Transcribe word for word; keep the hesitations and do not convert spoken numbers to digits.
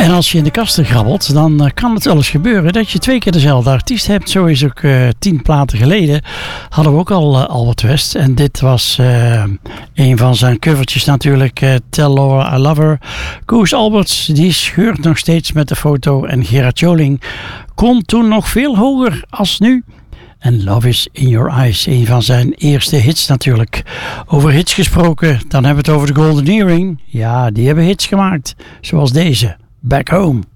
En als je in de kasten grabbelt, dan uh, kan het wel eens gebeuren dat je twee keer dezelfde artiest hebt. Zo is ook uh, tien platen geleden hadden we ook al uh, Albert West. En dit was uh, een van zijn covertjes natuurlijk. Uh, Tell Laura I Love Her. Koos Alberts, die scheurt nog steeds met de foto. En Gerard Joling kon toen nog veel hoger als nu. En Love is in Your Eyes, een van zijn eerste hits natuurlijk. Over hits gesproken, dan hebben we het over de Golden Earring. Ja, die hebben hits gemaakt, zoals deze, Back Home.